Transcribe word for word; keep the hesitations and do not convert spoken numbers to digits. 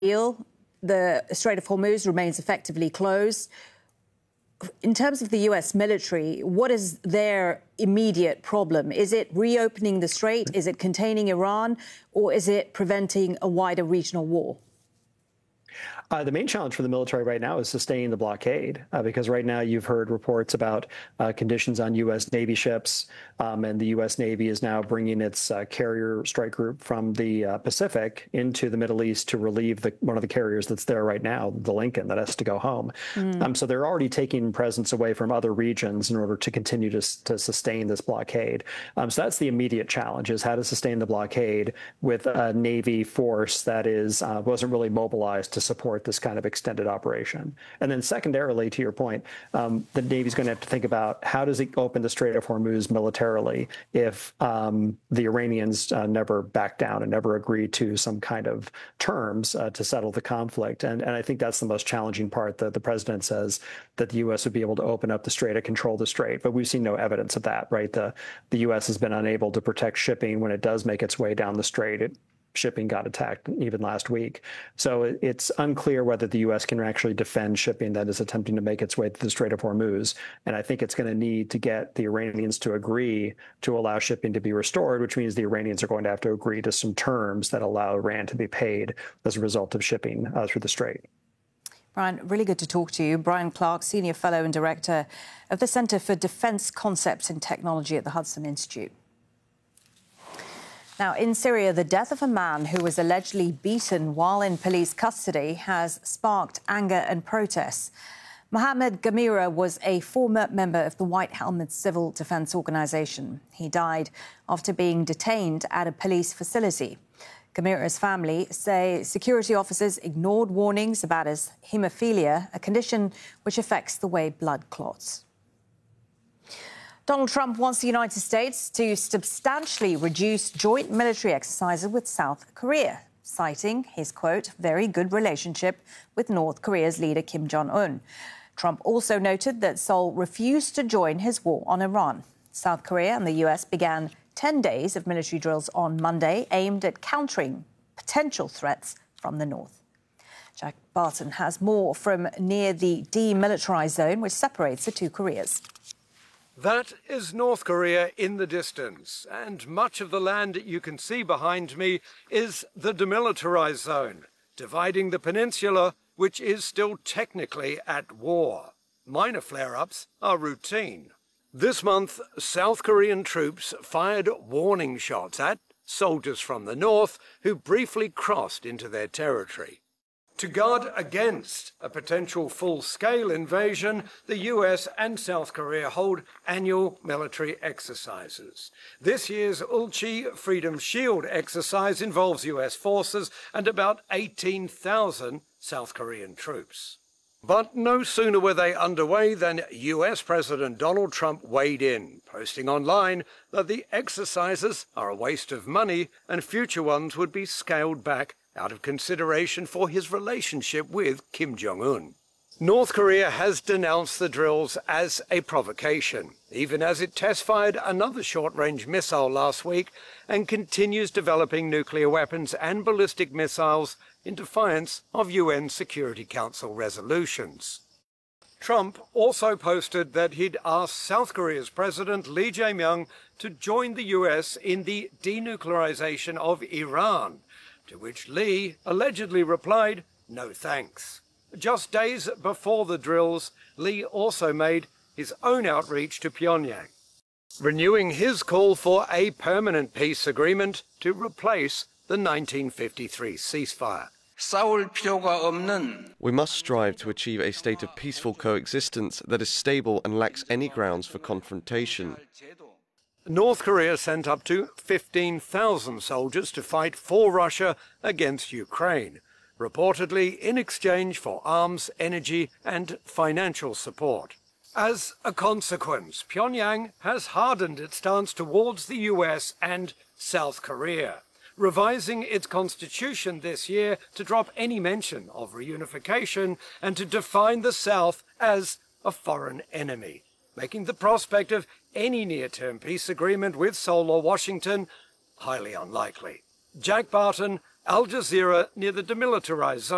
The Strait of Hormuz remains effectively closed. In terms of the U S military, what is their immediate problem? Is it reopening the strait? Is it containing Iran? Or is it preventing a wider regional war? Uh, the main challenge for the military right now is sustaining the blockade, uh, because right now you've heard reports about uh, conditions on U S Navy ships, um, and the U S Navy is now bringing its uh, carrier strike group from the uh, Pacific into the Middle East to relieve the, one of the carriers that's there right now, the Lincoln, that has to go home. Mm. Um, so they're already taking presence away from other regions in order to continue to, to sustain this blockade. Um, so that's the immediate challenge, is how to sustain the blockade with a Navy force that is uh, wasn't really mobilized to support this kind of extended operation. And then secondarily, to your point, um, the Navy's going to have to think about how does it open the Strait of Hormuz militarily if um, the Iranians uh, never back down and never agree to some kind of terms uh, to settle the conflict. And, and I think that's the most challenging part. That the president says that the U S would be able to open up the strait or control the strait, but we've seen no evidence of that, right? The, the U S has been unable to protect shipping when it does make its way down the strait. It, Shipping got attacked even last week. So it's unclear whether the U S can actually defend shipping that is attempting to make its way through the Strait of Hormuz. And I think it's going to need to get the Iranians to agree to allow shipping to be restored, which means the Iranians are going to have to agree to some terms that allow Iran to be paid as a result of shipping uh, through the strait. Brian, really good to talk to you. Brian Clark, Senior Fellow and Director of the Center for Defense Concepts and Technology at the Hudson Institute. Now, in Syria, the death of a man who was allegedly beaten while in police custody has sparked anger and protests. Mohammed Gamira was a former member of the White Helmet Civil Defense Organization. He died after being detained at a police facility. Gamira's family say security officers ignored warnings about his haemophilia, a condition which affects the way blood clots. Donald Trump wants the United States to substantially reduce joint military exercises with South Korea, citing his, quote, very good relationship with North Korea's leader Kim Jong-un. Trump also noted that Seoul refused to join his war on Iran. South Korea and the U S began ten days of military drills on Monday aimed at countering potential threats from the north. Jack Barton has more from near the demilitarized zone, which separates the two Koreas. That is North Korea in the distance, and much of the land you can see behind me is the demilitarized zone, dividing the peninsula, which is still technically at war. Minor flare-ups are routine. This month, South Korean troops fired warning shots at soldiers from the north who briefly crossed into their territory. To guard against a potential full-scale invasion, the U S and South Korea hold annual military exercises. This year's Ulchi Freedom Shield exercise involves U S forces and about eighteen thousand South Korean troops. But no sooner were they underway than U S President Donald Trump weighed in, posting online that the exercises are a waste of money and future ones would be scaled back out of consideration for his relationship with Kim Jong-un. North Korea has denounced the drills as a provocation, even as it test-fired another short-range missile last week and continues developing nuclear weapons and ballistic missiles in defiance of U N Security Council resolutions. Trump also posted that he'd asked South Korea's President Lee Jae-myung to join the U S in the denuclearization of Iran, to which Lee allegedly replied, no thanks. Just days before the drills, Lee also made his own outreach to Pyongyang, renewing his call for a permanent peace agreement to replace the nineteen fifty-three ceasefire. We must strive to achieve a state of peaceful coexistence that is stable and lacks any grounds for confrontation. North Korea sent up to fifteen thousand soldiers to fight for Russia against Ukraine, reportedly in exchange for arms, energy and financial support. As a consequence, Pyongyang has hardened its stance towards the U S and South Korea, revising its constitution this year to drop any mention of reunification and to define the South as a foreign enemy, making the prospect of any near-term peace agreement with Seoul or Washington highly unlikely. Jack Barton, Al Jazeera, near the demilitarized zone.